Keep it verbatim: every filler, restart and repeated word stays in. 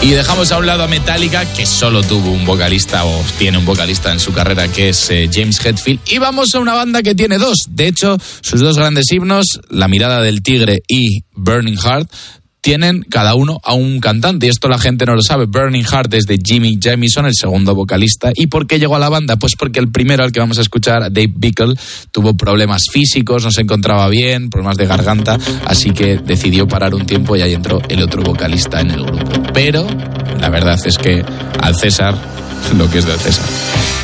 Y dejamos a un lado a Metallica, que solo tuvo un vocalista o tiene un vocalista en su carrera, que es eh, James Hetfield. Y vamos a una banda que tiene dos. De hecho, sus dos grandes himnos, La mirada del tigre y Burning Heart, tienen cada uno a un cantante, y esto la gente no lo sabe. Burning Heart es de Jimmy Jamison, el segundo vocalista. ¿Y por qué llegó a la banda? Pues porque el primero, al que vamos a escuchar, Dave Bickle, tuvo problemas físicos, no se encontraba bien, problemas de garganta, así que decidió parar un tiempo y ahí entró el otro vocalista en el grupo. Pero la verdad es que al César lo que es del César.